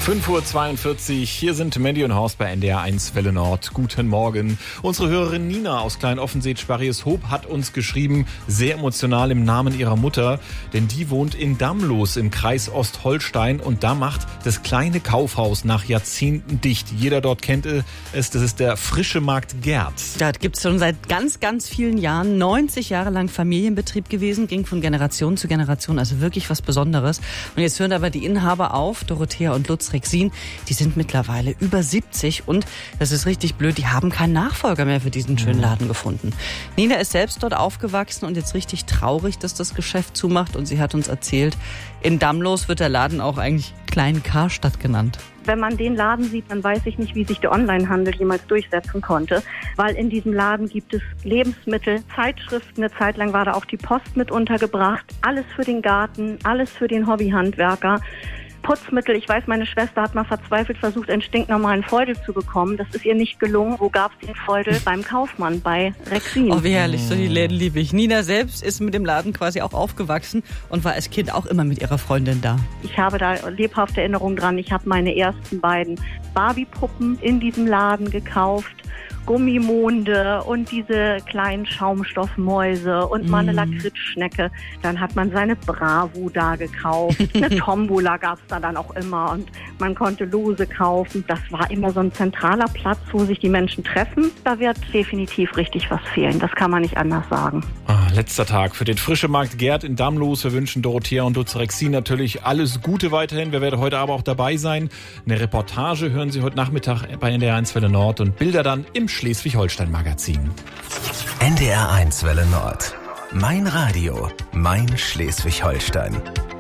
5:42 Uhr, hier sind Mandy und Horst bei NDR 1 Welle Nord. Guten Morgen. Unsere Hörerin Nina aus Klein-Offenseth-Sparrieshoop hat uns geschrieben, sehr emotional im Namen ihrer Mutter, denn die wohnt in Damlos im Kreis Ostholstein und da macht das kleine Kaufhaus nach Jahrzehnten dicht. Jeder dort kennt es, das ist der Frische Markt Gerd. Da gibt es schon seit ganz, ganz vielen Jahren, 90 Jahre lang Familienbetrieb gewesen, ging von Generation zu Generation, also wirklich was Besonderes. Und jetzt hören aber die Inhaber auf, Dorothea und Lutz Rexin, die sind mittlerweile über 70 und das ist richtig blöd, die haben keinen Nachfolger mehr für diesen schönen Laden gefunden. Nina ist selbst dort aufgewachsen und jetzt richtig traurig, dass das Geschäft zumacht und sie hat uns erzählt, in Damlos wird der Laden auch eigentlich Klein Karstadt genannt. Wenn man den Laden sieht, dann weiß ich nicht, wie sich der Onlinehandel jemals durchsetzen konnte, weil in diesem Laden gibt es Lebensmittel, Zeitschriften, eine Zeit lang war da auch die Post mit untergebracht, alles für den Garten, alles für den Hobbyhandwerker. Putzmittel, ich weiß, meine Schwester hat mal verzweifelt versucht, einen stinknormalen Feudel zu bekommen. Das ist ihr nicht gelungen. Wo gab es den Feudel? Beim Kaufmann, bei Rexin. Oh, wie herrlich, so die Läden liebe ich. Nina selbst ist mit dem Laden quasi auch aufgewachsen und war als Kind auch immer mit ihrer Freundin da. Ich habe da lebhafte Erinnerungen dran. Ich habe meine ersten beiden Barbie-Puppen in diesem Laden gekauft. Gummimonde und diese kleinen Schaumstoffmäuse und mal eine Lakritzschnecke. Dann hat man seine Bravo da gekauft. Eine Tombola gab es da dann auch immer und man konnte Lose kaufen. Das war immer so ein zentraler Platz, wo sich die Menschen treffen. Da wird definitiv richtig was fehlen. Das kann man nicht anders sagen. Letzter Tag für den Frische Markt Gerd in Damlos. Wir wünschen Dorothea und Lutz Rexin natürlich alles Gute weiterhin. Wir werden heute aber auch dabei sein. Eine Reportage hören Sie heute Nachmittag bei NDR 1 Welle Nord und Bilder dann im Schleswig-Holstein-Magazin. NDR 1 Welle Nord. Mein Radio, mein Schleswig-Holstein.